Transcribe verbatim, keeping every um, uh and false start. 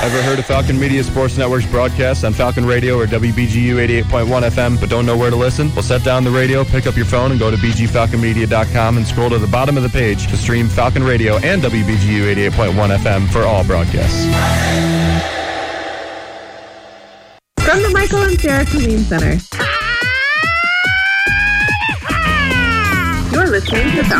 Ever heard of Falcon Media Sports Network's broadcast on Falcon Radio or W B G U eighty-eight point one F M but don't know where to listen? Well, set down the radio, pick up your phone, and go to b g falcon media dot com and scroll to the bottom of the page to stream Falcon Radio and W B G U eighty-eight point one F M for all broadcasts. From the Michael and Sarah Colleen Center, you're listening to